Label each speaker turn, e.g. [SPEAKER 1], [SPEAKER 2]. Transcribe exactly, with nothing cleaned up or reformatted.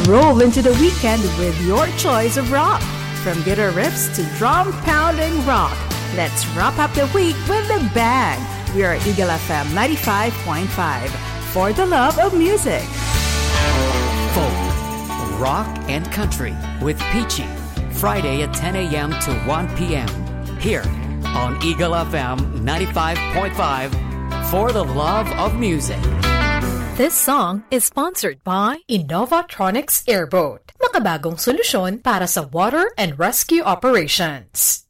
[SPEAKER 1] roll into the weekend with your choice of rock. From guitar riffs to drum-pounding rock, let's wrap up the week with a bang. We are Eagle F M ninety-five point five, for the love of music.
[SPEAKER 2] Folk, rock, and country with Peachy. Friday at ten a.m. to one p.m. Here on Eagle F M ninety-five point five, for the love of music.
[SPEAKER 3] This song is sponsored by Innovatronics Airboat, makabagong solusyon para sa water and rescue operations.